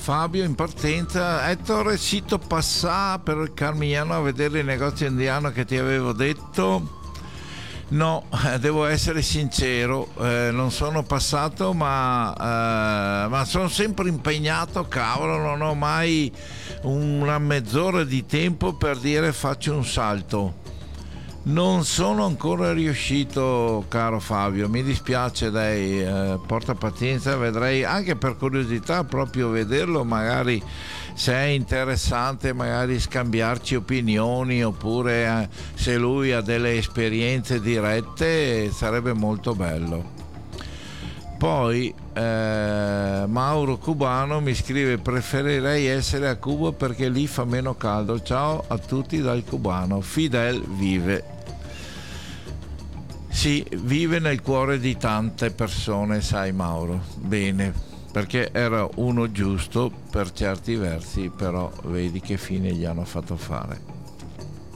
Fabio in partenza. Ettore, sito passà per Carmignano a vedere il negozio indiano che ti avevo detto. No, devo essere sincero, non sono passato, ma sono sempre impegnato, cavolo, non ho mai una mezz'ora di tempo per dire faccio un salto. Non sono ancora riuscito, caro Fabio, mi dispiace, dai, porta pazienza, vedrei anche per curiosità proprio vederlo, magari se è interessante magari scambiarci opinioni, oppure se lui ha delle esperienze dirette sarebbe molto bello. Poi Mauro Cubano mi scrive: preferirei essere a Cuba perché lì fa meno caldo. Ciao a tutti dal cubano. Fidel vive. Sì, vive nel cuore di tante persone, sai Mauro, bene, perché era uno giusto per certi versi, però vedi che fine gli hanno fatto fare.